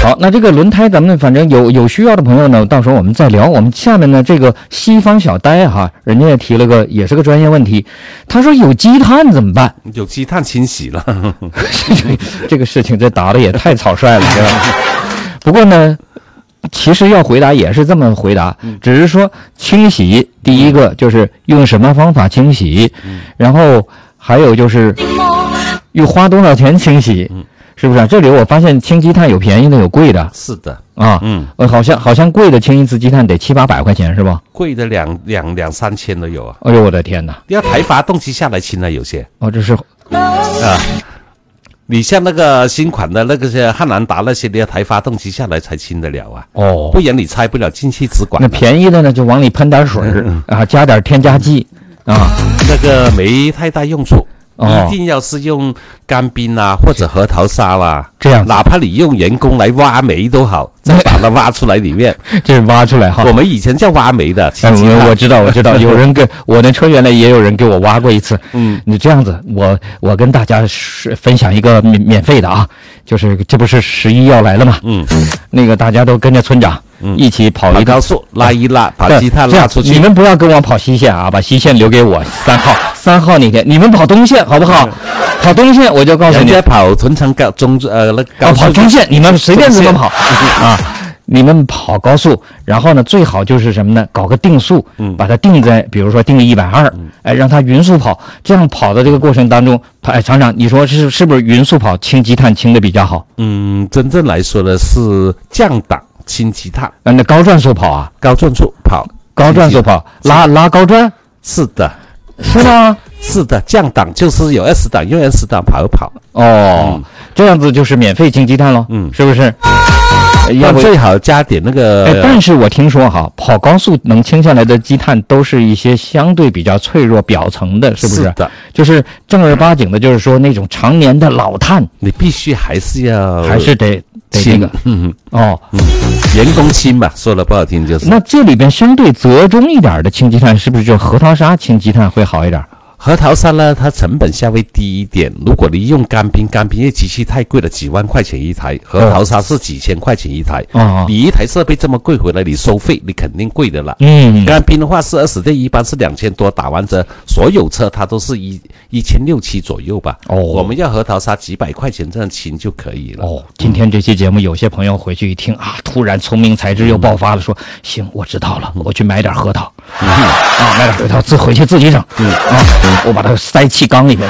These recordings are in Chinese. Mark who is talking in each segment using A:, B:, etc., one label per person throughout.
A: 好，那这个轮胎咱们反正有需要的朋友呢，到时候我们再聊。我们下面呢这个西方小呆哈，人家也提了个也是个专业问题，他说有积碳怎么办？
B: 有积碳清洗了，
A: 这个事情这答的也太草率了，对吧？不过呢，其实要回答也是这么回答，只是说清洗，第一个就是用什么方法清洗，然后还有就是又花多少钱清洗。是不是啊？这里我发现清积碳有便宜的有贵的。
B: 是的
A: 啊，好像贵的清一次积碳得700-800块钱是吧？
B: 贵的两三千都有啊！
A: 哎呦我的天哪！
B: 要抬发动机下来清了有些。
A: 哦，这是
B: 啊，你像那个新款的那个是汉兰达那些，你要抬发动机下来才清得了啊。
A: 哦，
B: 不然你拆不了进气支管。
A: 那便宜的呢，就往里喷点水啊，加点添加剂啊，
B: 那个没太大用处。一定要是用干冰啊，或者核桃沙啦，
A: 这样，
B: 哪怕你用人工来挖煤都好，再把它挖出来里面，
A: 这是挖出来哈。
B: 我们以前叫挖煤的，
A: 我知道，有人给我的车原来也有人给我挖过一次。你这样子，我跟大家分享一个免费的啊，就是这不是11要来了吗？那个大家都跟着村长。一起跑一
B: 高速拉一拉，把积碳拉出去。
A: 你们不要跟我跑西线啊，把西线留给我3号那天，你们跑东线好不好？跑东线我就告诉你，
B: 人家跑屯城高
A: 跑中线，你们随便怎么跑啊。你们跑高速，然后呢，最好就是什么呢？搞个定速，把它定在，比如说定120，让它匀速跑。这样跑的这个过程当中，厂长，你说是不是匀速跑清积碳清的比较好？
B: 真正来说呢是降档清积碳。
A: 那高转速跑啊？
B: 高转速跑，
A: 拉高转？
B: 是的，
A: 是吗？
B: 是的，降档就是有S档，用 S档跑一跑。
A: 这样子就是免费清积碳咯。是不是？
B: 要最好加点那个。
A: 但是我听说哈，跑高速能清下来的积碳都是一些相对比较脆弱表层的，是不是？
B: 是的，
A: 就是正儿八经的，就是说那种常年的老碳，
B: 你必须还是
A: 得这个。
B: 人工清吧，说的不好听就是。
A: 那这里边相对折中一点的清积碳，是不是就核桃沙清积碳会好一点？
B: 核桃沙呢，它成本稍微低一点。如果你用干冰因为机器太贵了，几万块钱一台，核桃沙是几千块钱一台。你一台设备这么贵回来，你收费你肯定贵的了。干冰的话是20电，一般是2000多，打完折，所有车它都是1600-1700左右吧。我们要核桃沙几百块钱这样清就可以了。
A: 今天这期节目，有些朋友回去一听啊，突然聪明才智又爆发了，说行，我知道了，我去买点核桃。买点核桃回去自己整。我把它塞气缸里面。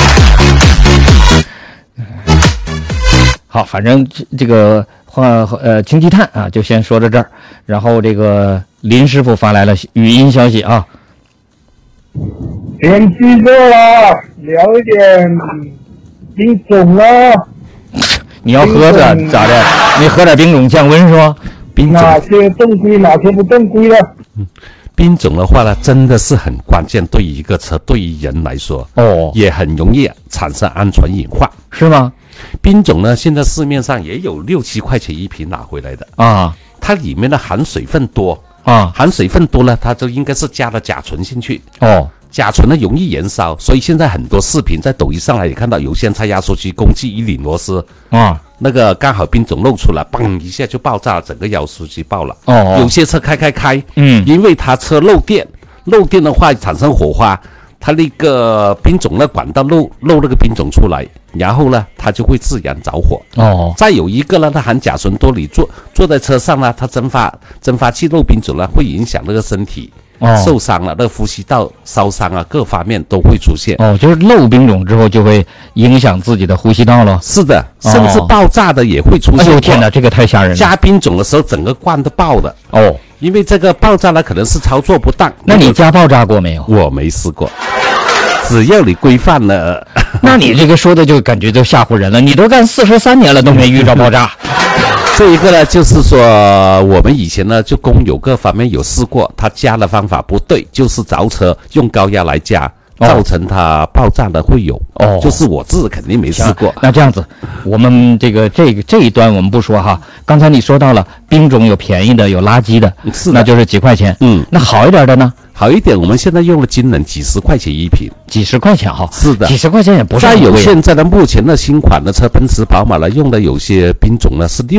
A: 好，反正这个清积碳啊，就先说到这儿。然后这个林师傅发来了语音消息啊。
C: 天气热了，聊一点冰种啊。
A: 你要喝着咋的？你喝点冰种降温是吧？
C: 哪些正规，哪些不正规的？
B: 冰种的话呢，真的是很关键，对于一个车，对于人来说，也很容易产生安全隐患，
A: 是吗？
B: 冰种呢，现在市面上也有6-7块钱一瓶拿回来的啊，它里面的含水分多啊，含水分多呢，它就应该是加了甲醇进去甲醇呢容易燃烧，所以现在很多视频在抖音上来也看到油箱拆压缩机工具一拧螺丝那个刚好冰种漏出来，嘣一下就爆炸了，整个压缩机爆了。有些车开，因为它车漏电的话产生火花，它那个冰种的管道漏那个冰种出来，然后呢它就会自燃着火。再有一个呢，它含甲醇多，你坐在车上呢，它蒸发气漏冰种呢，会影响那个身体。受伤了，那个呼吸道烧伤啊，各方面都会出现。
A: 就是漏冰种之后就会影响自己的呼吸道了。
B: 是的，甚至爆炸的也会出现。
A: 天哪，这个太吓人了！
B: 加冰种的时候，整个罐都爆的。因为这个爆炸呢，可能是操作不当。
A: 那你家爆炸过没有？
B: 我没试过。只要你规范了，
A: 那你这个说的就感觉就吓唬人了。你都干43年了，都没遇着爆炸。
B: 这一个呢，就是说我们以前呢，就工友各方面有试过，他加的方法不对，就是着车用高压来加，造成它爆炸的会有。就是我自己肯定没试过。
A: 那这样子，我们这一端我们不说哈。刚才你说到了冰种有便宜的，有垃圾的，那就是几块钱。那好一点的呢？
B: 好一点，我们现在用了金能几十块钱一瓶，
A: 几十块钱哈。
B: 是的，
A: 几十块钱也不是。
B: 再有现在的目前的新款的车，奔驰、宝马呢，用的有些冰种呢是